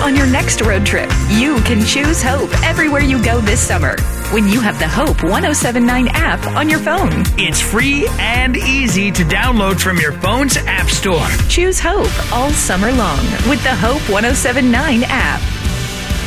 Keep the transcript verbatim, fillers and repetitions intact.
on your next road trip. You can choose Hope everywhere you go this summer when you have the Hope ten seventy-nine app on your phone. It's free and easy to download from your phone's app store. Choose Hope all summer long with the Hope ten seventy-nine app.